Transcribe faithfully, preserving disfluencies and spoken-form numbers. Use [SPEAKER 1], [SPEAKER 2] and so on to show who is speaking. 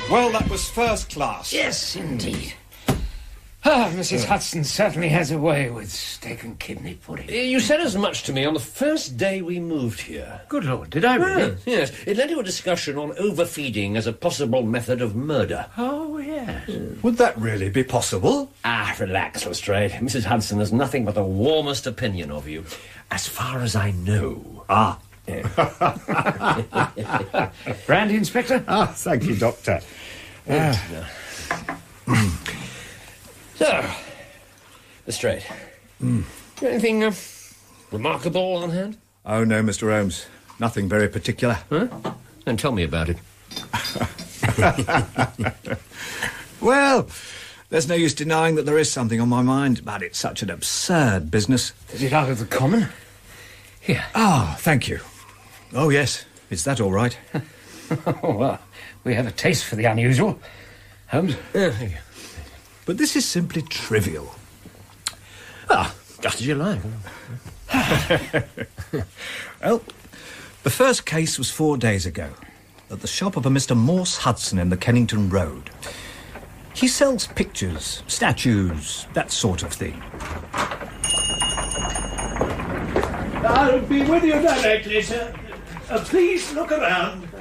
[SPEAKER 1] Well, that was first class.
[SPEAKER 2] Yes, indeed. Ah, Missus Yeah. Hudson certainly has a way with steak and kidney pudding.
[SPEAKER 3] You said as much to me on the first day we moved here.
[SPEAKER 2] Good Lord, did I really?
[SPEAKER 3] Yes, yes. It led to a discussion on overfeeding as a possible method of murder.
[SPEAKER 2] Oh, yes.
[SPEAKER 1] Would that really be possible?
[SPEAKER 3] Ah, relax, Lestrade. Missus Hudson has nothing but the warmest opinion of you, as far as I know.
[SPEAKER 1] Ah.
[SPEAKER 2] Brandy, Inspector?
[SPEAKER 1] Ah, thank you, Doctor.
[SPEAKER 3] Ah. So, Lestrade,
[SPEAKER 1] mm.
[SPEAKER 3] anything uh, remarkable on hand?
[SPEAKER 1] Oh, no, Mister Holmes. Nothing very particular.
[SPEAKER 3] Huh? Then tell me about it.
[SPEAKER 1] Well, there's no use denying that there is something on my mind, but it's such an absurd business.
[SPEAKER 2] Is it out of the common?
[SPEAKER 3] Here.
[SPEAKER 1] Ah, thank you. Oh, yes. Is that all right?
[SPEAKER 2] Oh, well, we have a taste for the unusual. Holmes?
[SPEAKER 3] Yeah, thank you.
[SPEAKER 1] But this is simply trivial.
[SPEAKER 3] Ah, just as you like.
[SPEAKER 1] Well, the first case was four days ago, at the shop of a Mister Morse Hudson in the Kennington Road. He sells pictures, statues, that sort of thing.
[SPEAKER 4] I'll be with you directly, sir. Uh, please look around.